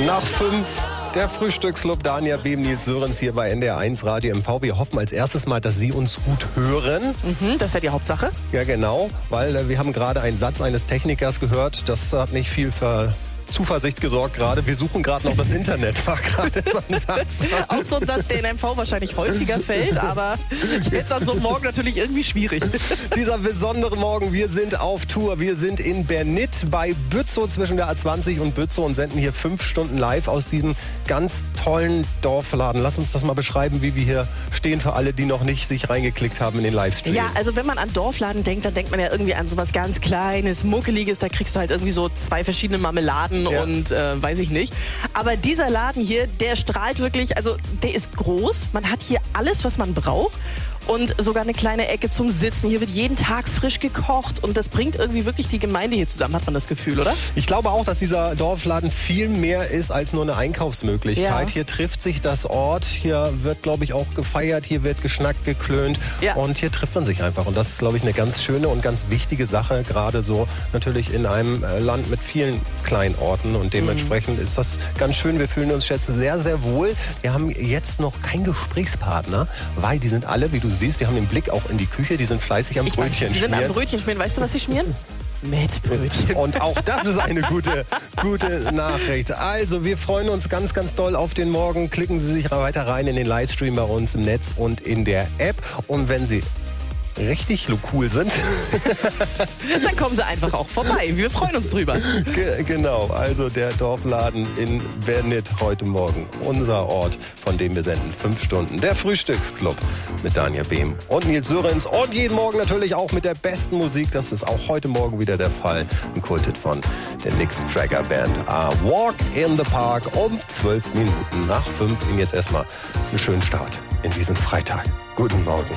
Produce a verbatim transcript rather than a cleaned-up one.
Nach fünf, der Frühstücksclub, Dania Behm, Nils Sörens hier bei N D R eins Radio M V. Wir hoffen als erstes mal, dass Sie uns gut hören. Mhm, das ist ja die Hauptsache. Ja, genau, weil äh, wir haben gerade einen Satz eines Technikers gehört. Das hat nicht viel für Zuversicht gesorgt gerade. Wir suchen gerade noch das Internet, war gerade so ein Satz. Auch so ein Satz, der in M V wahrscheinlich häufiger fällt, aber jetzt an so einem Morgen natürlich irgendwie schwierig. Dieser besondere Morgen, wir sind auf Tour. Wir sind in Bernit bei Bützow zwischen der A zwanzig und Bützow und senden hier fünf Stunden live aus diesem ganz tollen Dorfladen. Lass uns das mal beschreiben, wie wir hier stehen für alle, die noch nicht sich reingeklickt haben in den Livestream. Ja, also wenn man an Dorfladen denkt, dann denkt man ja irgendwie an sowas ganz Kleines, Muckeliges. Da kriegst du halt irgendwie so zwei verschiedene Marmeladen ja. und äh, weiß ich nicht. Aber dieser Laden hier, der strahlt wirklich, also der ist groß. Man hat hier alles, was man braucht. Und sogar eine kleine Ecke zum Sitzen. Hier wird jeden Tag frisch gekocht und das bringt irgendwie wirklich die Gemeinde hier zusammen, hat man das Gefühl, oder? Ich glaube auch, dass dieser Dorfladen viel mehr ist als nur eine Einkaufsmöglichkeit. Ja. Hier trifft sich das Ort, hier wird, glaube ich, auch gefeiert, hier wird geschnackt, geklönt ja. und hier trifft man sich einfach. Und das ist, glaube ich, eine ganz schöne und ganz wichtige Sache, gerade so natürlich in einem Land mit vielen kleinen Orten und dementsprechend mhm. ist das ganz schön. Wir fühlen uns schätzen sehr, sehr wohl. Wir haben jetzt noch keinen Gesprächspartner, weil die sind alle, wie du siehst, wir haben den Blick auch in die Küche, die sind fleißig am ich Brötchen weiß, die schmieren. sind am Brötchen schmieren. Weißt du, was sie schmieren? Mettbrötchen. Und auch das ist eine gute, gute Nachricht. Also, wir freuen uns ganz, ganz doll auf den Morgen. Klicken Sie sich weiter rein in den Livestream bei uns im Netz und in der App. Und wenn Sie richtig cool sind, dann kommen Sie einfach auch vorbei. Wir freuen uns drüber. Ge- genau, also der Dorfladen in Bernit heute Morgen. Unser Ort, von dem wir senden. Fünf Stunden. Der Frühstücksclub mit Dania Behm und Nils Sörens. Und jeden Morgen natürlich auch mit der besten Musik. Das ist auch heute Morgen wieder der Fall. Ein Kulthit von der Nix Tracker Band. A Walk in the Park um zwölf Minuten nach fünf. Ihnen jetzt erstmal einen schönen Start in diesen Freitag. Guten Morgen.